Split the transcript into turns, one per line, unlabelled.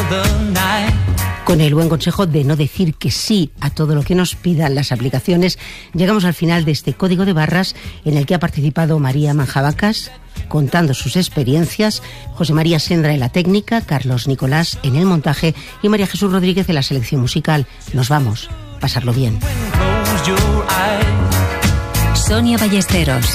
Con el buen consejo de no decir que sí a todo lo que nos pidan las aplicaciones, llegamos al final de este código de barras en el que ha participado María Manjabacas contando sus experiencias, José María Sendra en la técnica, Carlos Nicolás en el montaje y María Jesús Rodríguez en la selección musical. Nos vamos, pasarlo bien.
Sonia Ballesteros.